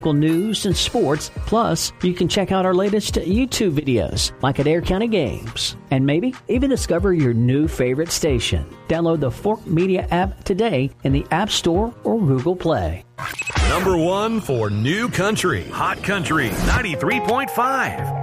news and sports. Plus, you can check out our latest YouTube videos, like at Air County Games, and maybe even discover your new favorite station. Download the Fork Media app today in the App Store or Google Play. Number 1 for New Country, Hot Country 93.5.